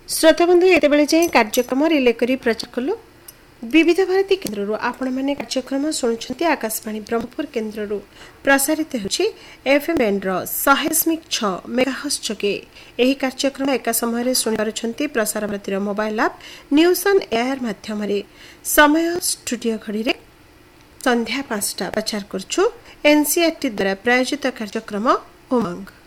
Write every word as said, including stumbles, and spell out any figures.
श्रोता बंधु एत बेले जाए कार्यक्रम रिले करी प्रचार कलु विविध भारती केन्द्र आपण मैंने कार्यक्रम शुणुंट आकाशवाणी ब्रह्मपुर केन्द्र प्रसारित होछि एफएम बैंड शहे छ मेगाहर्ट्ज जोगे एही कार्यक्रम एका समय शुणी पारुछंती Prasar Bharati mobile app news on air माध्यम समय स्टूडियो घड़ी रे संध्या पांचटा प्रचार करछु एनसीईआरटी द्वारा प्रायोजित कार्यक्रम उमंग।